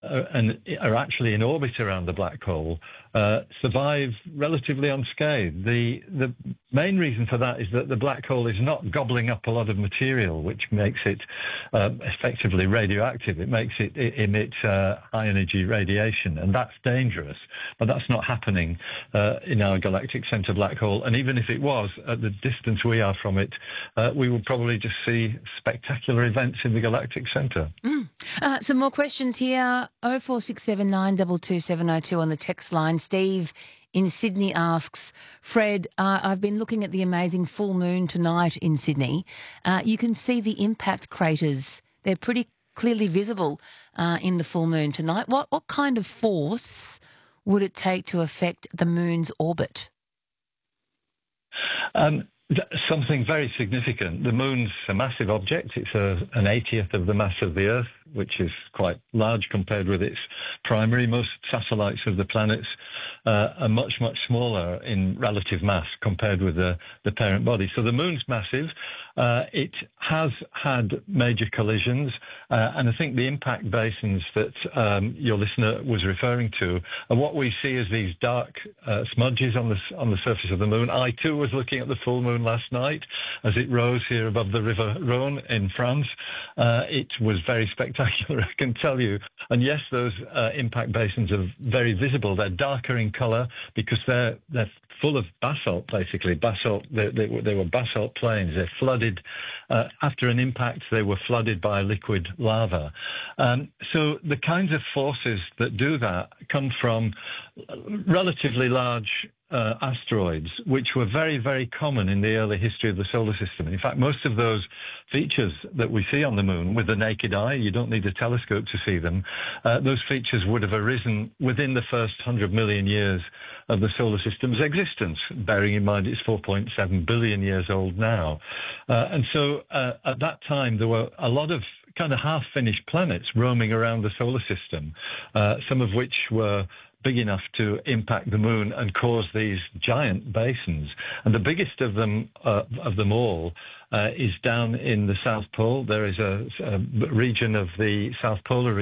and are actually in orbit around the black hole survive relatively unscathed. The main reason for that is that the black hole is not gobbling up a lot of material, which makes it effectively radioactive. It makes it emit high-energy radiation, and that's dangerous. But that's not happening in our galactic center black hole. And even if it was, at the distance we are from it, we would probably just see spectacular events in the galactic center. Some more questions here. 0467 22702 on the text line. Steve in Sydney asks, Fred, I've been looking at the amazing full moon tonight in Sydney. You can see the impact craters. They're pretty clearly visible in the full moon tonight. What kind of force would it take to affect the moon's orbit? Something very significant. The moon's a massive object. It's an 80th of the mass of the Earth, which is quite large compared with its primary. Most satellites of the planets are much, much smaller in relative mass compared with the parent body. So the moon's massive. It has had major collisions, and I think the impact basins that your listener was referring to are what we see as these dark smudges on the surface of the moon. I too was looking at the full moon last night as it rose here above the River Rhône in France. It was very spectacular, I can tell you. And yes, those impact basins are very visible. They're darker in colour because they're full of basalt, basically. Basalt. They were basalt plains. They're flooded. After an impact, they were flooded by liquid lava. So the kinds of forces that do that come from relatively large asteroids, which were very, very common in the early history of the solar system. In fact, most of those features that we see on the moon with the naked eye, you don't need a telescope to see them, those features would have arisen within the first 100 million years of the solar system's existence, bearing in mind it's 4.7 billion years old now. And so at that time, there were a lot of kind of half-finished planets roaming around the solar system, some of which were big enough to impact the moon and cause these giant basins. And the biggest of them all is down in the South Pole. There is a region of the South Polar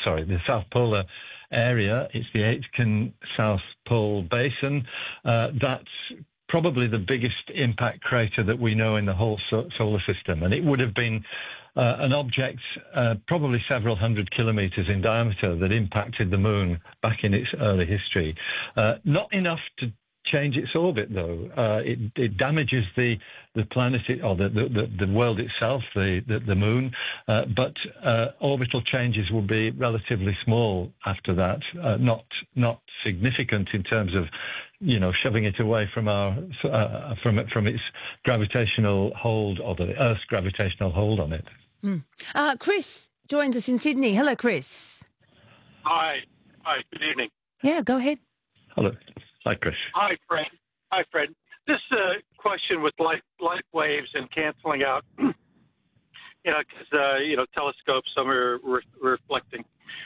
area. It's the Aitken South Pole Basin. That's probably the biggest impact crater that we know in the whole solar system. And it would have been an object probably several hundred kilometres in diameter that impacted the moon back in its early history. Not enough to change its orbit, though. It damages the planet or the world itself, the moon, but orbital changes will be relatively small after that, not significant in terms of shoving it away from from its gravitational hold, or the Earth's gravitational hold on it. Chris joins us in Sydney. Hello, Chris. Hi. Good evening. Yeah, go ahead. Hello. Hi, Chris. Hi, Fred. This question with light waves and canceling out, because telescopes, some are reflecting.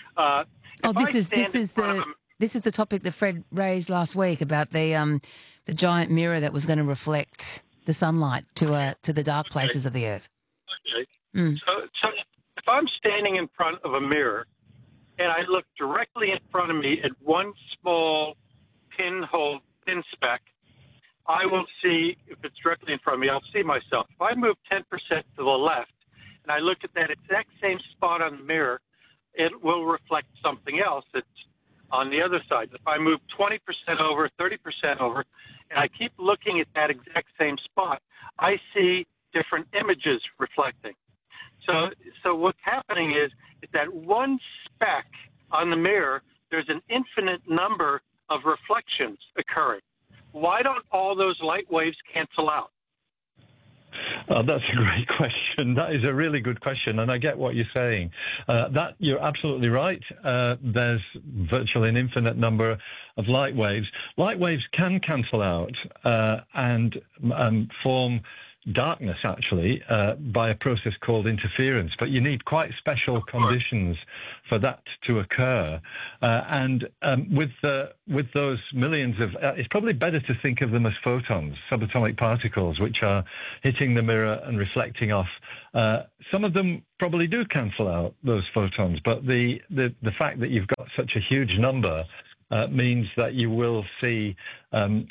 This is the topic that Fred raised last week about the giant mirror that was going to reflect the sunlight to the dark places of the Earth. Okay. So if I'm standing in front of a mirror and I look directly in front of me at one small pin speck, I will see, if it's directly in front of me, I'll see myself. If I move 10% to the left and I look at that exact same spot on the mirror, it will reflect something else that's on the other side. If I move 20% over, 30% over, and I keep looking at that exact same spot, I see different images reflecting. So what's happening is that one speck on the mirror, there's an infinite number of reflections occurring. Why don't all those light waves cancel out? That's a great question. That is a really good question, and I get what you're saying. That you're absolutely right. There's virtually an infinite number of light waves. Light waves can cancel out and form darkness, actually, by a process called interference. But you need quite special conditions for that to occur. And with those millions of... it's probably better to think of them as photons, subatomic particles, which are hitting the mirror and reflecting off. Some of them probably do cancel out those photons, but the fact that you've got such a huge number means that you will see, to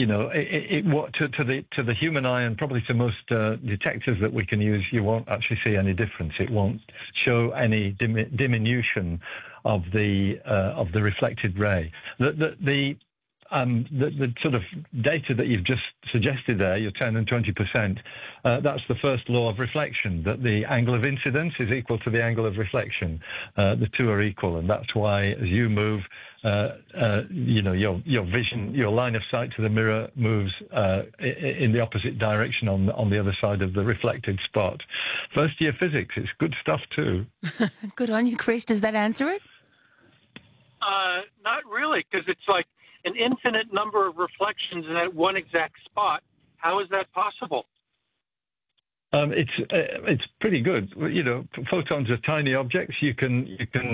the human eye and probably to most detectors that we can use, you won't actually see any difference. It won't show any diminution of the reflected ray. The sort of data that you've just suggested there, your 10 and 20%, that's the first law of reflection, that the angle of incidence is equal to the angle of reflection. The two are equal, and that's why as you move, your vision, your line of sight to the mirror moves in the opposite direction on the other side of the reflected spot. First year physics, it's good stuff too. Good on you, Chris. Does that answer it? Not really, because it's like an infinite number of reflections in that one exact spot. How is that possible? It's pretty good. Photons are tiny objects. You can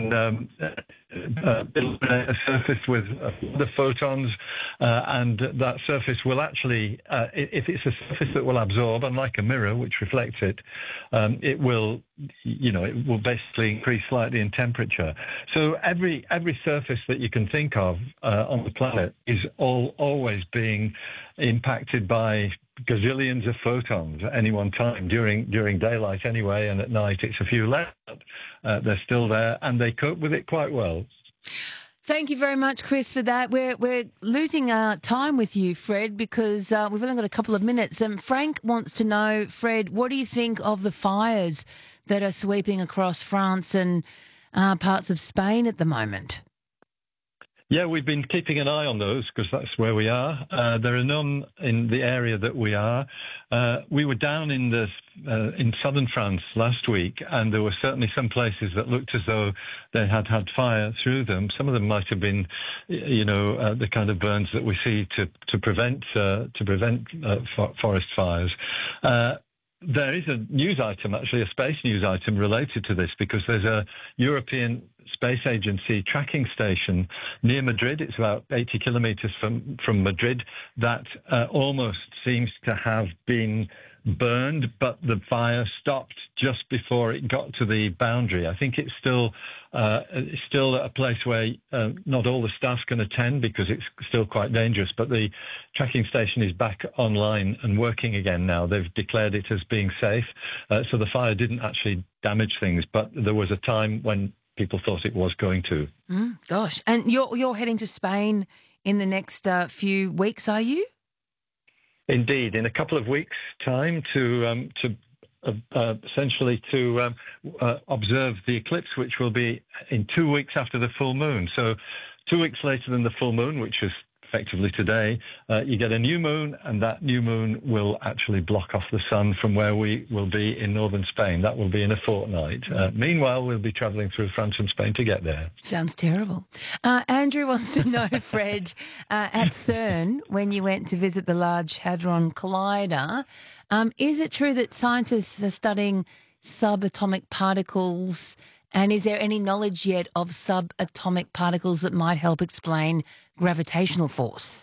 illuminate a surface with the photons, and that surface will actually, if it's a surface that will absorb, unlike a mirror which reflects it, it will basically increase slightly in temperature. So every surface that you can think of on the planet is always being impacted by gazillions of photons at any one time during daylight anyway, and at night it's a few less. They're still there, and they cope with it quite well. Thank you very much, Chris, for that. We're losing our time with you, Fred, because we've only got a couple of minutes. Frank wants to know, Fred, what do you think of the fires that are sweeping across France and parts of Spain at the moment? Yeah, we've been keeping an eye on those because that's where we are. There are none in the area that we are. We were down in southern France last week, and there were certainly some places that looked as though they had fire through them. Some of them might have been, the kind of burns that we see to prevent forest fires. There is a news item, actually a space news item related to this, because there's a European Space Agency tracking station near Madrid. It's about 80 kilometers from Madrid that almost seems to have been burned, but the fire stopped just before it got to the boundary. I think it's still a place where not all the staff can attend because it's still quite dangerous, but the tracking station is back online and working again now. They've declared it as being safe. So the fire didn't actually damage things, but there was a time when people thought it was going to. Gosh. And you're heading to Spain in the next few weeks, are you? Indeed, in a couple of weeks' time to essentially observe the eclipse, which will be in 2 weeks after the full moon. So 2 weeks later than the full moon, which is effectively today, you get a new moon, and that new moon will actually block off the sun from where we will be in northern Spain. That will be in a fortnight. Meanwhile, we'll be travelling through France and Spain to get there. Sounds terrible. Andrew wants to know, Fred, at CERN, when you went to visit the Large Hadron Collider, is it true that scientists are studying subatomic particles, and is there any knowledge yet of subatomic particles that might help explain gravitational force?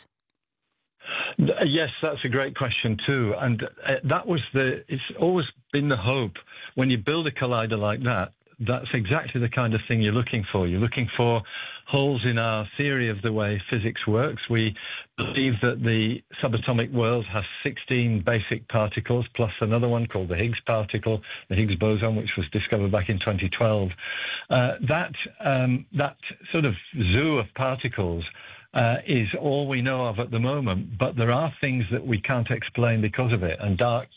Yes, that's a great question too. And it's always been the hope when you build a collider like that. That's exactly the kind of thing you're looking for. You're looking for holes in our theory of the way physics works. We believe that the subatomic world has 16 basic particles, plus another one called the Higgs particle, the Higgs boson, which was discovered back in 2012. That sort of zoo of particles is all we know of at the moment, but there are things that we can't explain because of it. And dark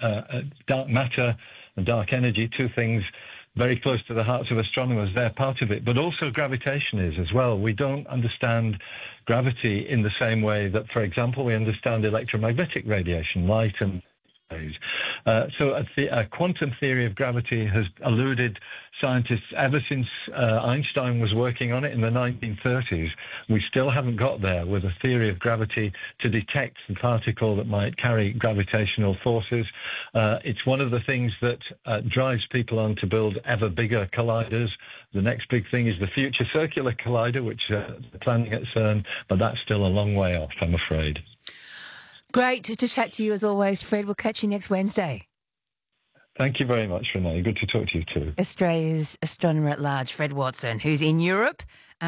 matter and dark energy, two things very close to the hearts of astronomers, they're part of it. But also gravitation is as well. We don't understand gravity in the same way that, for example, we understand electromagnetic radiation, light and days. So a quantum theory of gravity has eluded scientists ever since Einstein was working on it in the 1930s. We still haven't got there with a theory of gravity to detect the particle that might carry gravitational forces. It's one of the things that drives people on to build ever bigger colliders. The next big thing is the Future Circular Collider, which they're planning at CERN, but that's still a long way off, I'm afraid. Great to chat to you as always, Fred. We'll catch you next Wednesday. Thank you very much, Renee. Good to talk to you too. Australia's astronomer at large, Fred Watson, who's in Europe.